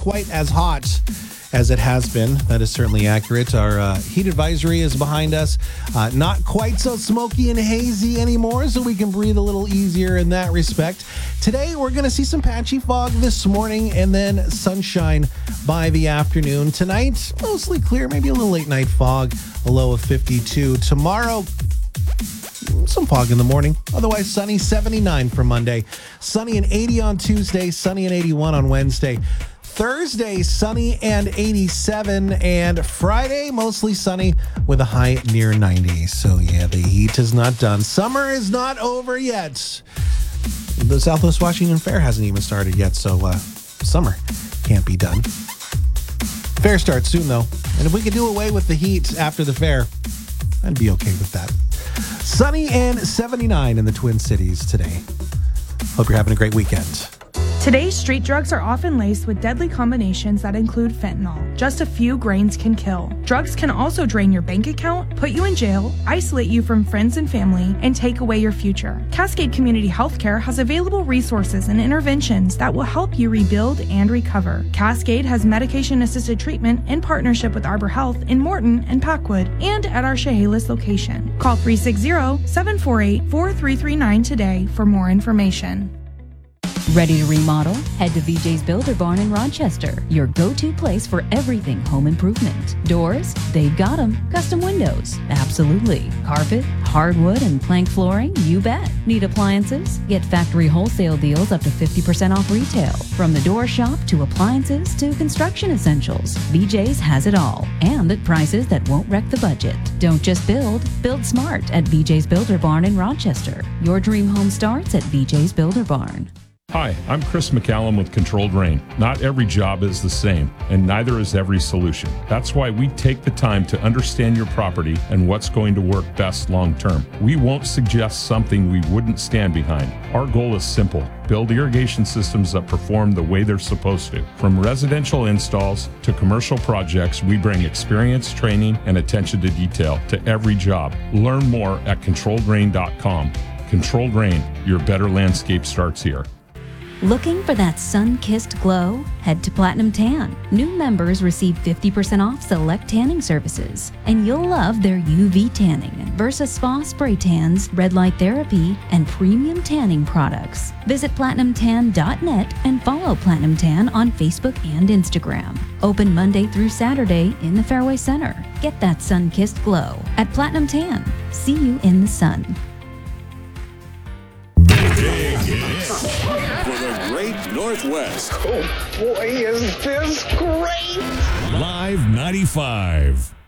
quite as hot as it has been. That is certainly accurate. Our heat advisory is behind us. Not quite so smoky and hazy anymore, so we can breathe a little easier in that respect. Today, we're going to see some patchy fog this morning and then sunshine by the afternoon. Tonight, mostly clear, maybe a little late night fog, a low of 52. Tomorrow, some fog in the morning. Otherwise, sunny, 79 for Monday. Sunny and 80 on Tuesday, sunny and 81 on Wednesday. Thursday, sunny and 87, and Friday, mostly sunny with a high near 90. So yeah, the heat is not done. Summer is not over yet. The Southwest Washington Fair hasn't even started yet, so summer can't be done. Fair starts soon, though, and if we could do away with the heat after the fair, I'd be okay with that. Sunny and 79 in the Twin Cities today. Hope you're having a great weekend. Today's street drugs are often laced with deadly combinations that include fentanyl. Just a few grains can kill. Drugs can also drain your bank account, put you in jail, isolate you from friends and family, and take away your future. Cascade Community Healthcare has available resources and interventions that will help you rebuild and recover. Cascade has medication-assisted treatment in partnership with Arbor Health in Morton and Packwood and at our Chehalis location. Call 360-748-4339 today for more information. Ready to remodel? Head to VJ's Builder Barn in Rochester, your go-to place for everything home improvement. Doors? They've got them. Custom windows? Absolutely. Carpet, hardwood, and plank flooring? You bet. Need appliances? Get factory wholesale deals up to 50% off retail. From the door shop to appliances to construction essentials, VJ's has it all, and at prices that won't wreck the budget. Don't just build smart at VJ's Builder Barn in Rochester. Your dream home starts at VJ's Builder Barn. Hi, I'm Chris McCallum with Controlled Rain. Not every job is the same, and neither is every solution. That's why we take the time to understand your property and what's going to work best long term. We won't suggest something we wouldn't stand behind. Our goal is simple: build irrigation systems that perform the way they're supposed to. From residential installs to commercial projects, we bring experience, training, and attention to detail to every job. Learn more at ControlledRain.com. Controlled Rain, your better landscape starts here. Looking for that sun-kissed glow? Head to Platinum Tan. New members receive 50% off select tanning services, and you'll love their UV tanning, Versa Spa spray tans, red light therapy, and premium tanning products. Visit platinumtan.net and follow Platinum Tan on Facebook and Instagram. Open Monday through Saturday in the Fairway Center. Get that sun-kissed glow at Platinum Tan. See you in the sun. Dig in for the Great Northwest. Oh boy, is this great! Live 95.